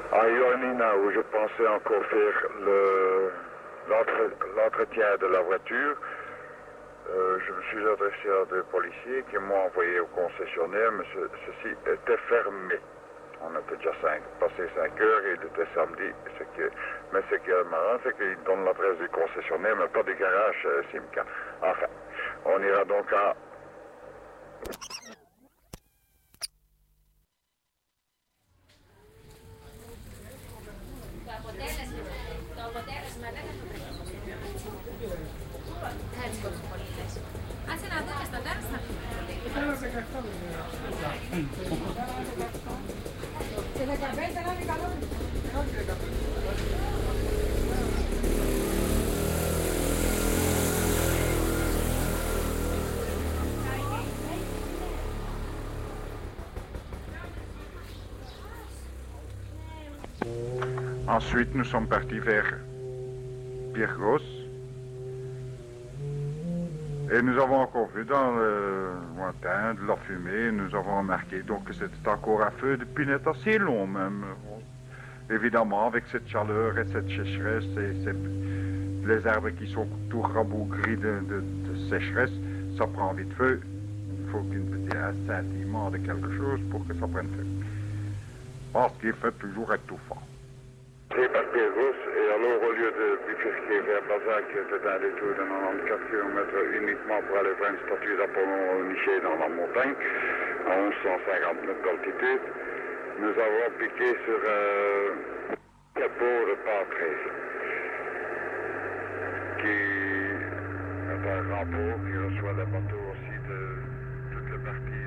à Ioannina, où je pensais encore faire l'entretien de la voiture, je me suis adressé à des policiers qui m'ont envoyé au concessionnaire, mais ceci était fermé. On était déjà passé 5 heures et il était samedi. Mais ce qui est marrant, c'est qu'ils donnent l'adresse du concessionnaire, mais pas du garage Simca. Enfin, on ira donc à... Ensuite, nous sommes partis vers Pyrgos. Et nous avons encore vu dans le lointain de la fumée. Nous avons remarqué donc que c'était encore un feu de pinette assez long même. Évidemment, avec cette chaleur et cette sécheresse et les arbres qui sont tout rabougris de sécheresse, ça prend vite feu. Il faut qu'une petite scintillement de quelque chose pour que ça prenne feu. Parce qu'il fait toujours étouffant. C'est par Pyrgos, et alors au lieu de bifurquer vers Bazac, c'était un détour de 94 km uniquement pour aller voir une statue d'Apollon nichée dans la montagne, à 1150 mètres d'altitude, nous avons piqué sur le port de Patrese, qui est un rapport qui reçoit des bateaux aussi de toutes les parties